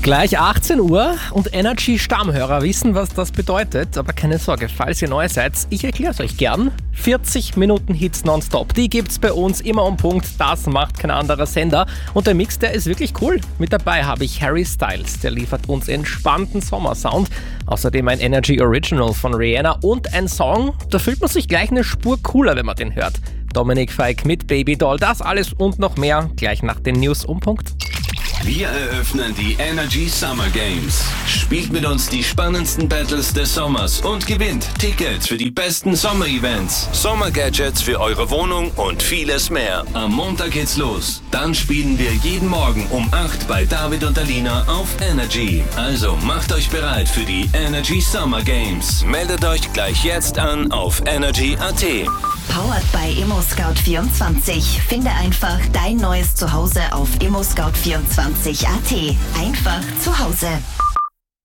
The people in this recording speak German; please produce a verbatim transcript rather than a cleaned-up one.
Gleich achtzehn Uhr und Energy-Stammhörer wissen, was das bedeutet. Aber keine Sorge, falls ihr neu seid, ich erkläre es euch gern. vierzig Minuten Hits nonstop, die gibt's bei uns immer um Punkt. Das macht kein anderer Sender. Und der Mix, der ist wirklich cool. Mit dabei habe ich Harry Styles, der liefert uns entspannten Sommersound. Außerdem ein Energy Original von Rihanna und ein Song, da fühlt man sich gleich eine Spur cooler, wenn man den hört. Dominik Feick mit Baby Doll, das alles und noch mehr, gleich nach den News um Punkt. Wir eröffnen die Energy Summer Games. Spielt mit uns die spannendsten Battles des Sommers und gewinnt Tickets für die besten Sommer-Events, Sommer-Gadgets für eure Wohnung und vieles mehr. Am Montag geht's los. Dann spielen wir jeden Morgen um acht bei David und Alina auf Energy. Also macht euch bereit für die Energy Summer Games. Meldet euch gleich jetzt an auf energy punkt a t. Powered by ImmoScout vierundzwanzig. Finde einfach dein neues Zuhause auf immo scout vierundzwanzig punkt a t. Einfach zu Hause.